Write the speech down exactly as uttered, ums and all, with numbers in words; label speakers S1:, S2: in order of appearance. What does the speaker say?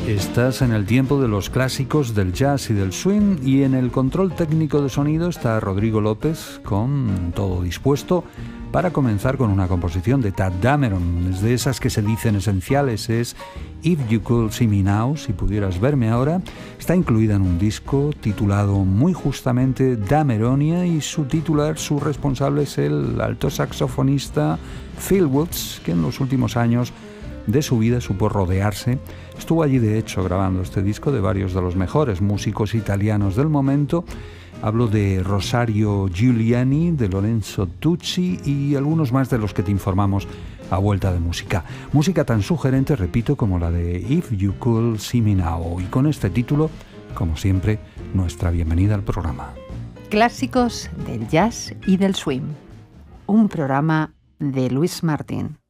S1: Estás en el tiempo de los clásicos del jazz y del swing, y en el control técnico de sonido está Rodrigo López con todo dispuesto para comenzar con una composición de Tadd Dameron. Es de esas que se dicen esenciales, es If You Could See Me Now, si pudieras verme ahora. Está incluida en un disco titulado muy justamente Dameronia, y su titular, su responsable es el alto saxofonista Phil Woods, que en los últimos años de su vida supo rodearse. Estuvo allí de hecho grabando este disco de varios de los mejores músicos italianos del momento. Hablo de Rosario Giuliani, de Lorenzo Tucci y algunos más de los que te informamos a vuelta de música. Música tan sugerente, repito, como la de If You Could See Me Now. Y con este título, como siempre, nuestra bienvenida al programa.
S2: Clásicos del jazz y del swing. Un programa de Luis Martín.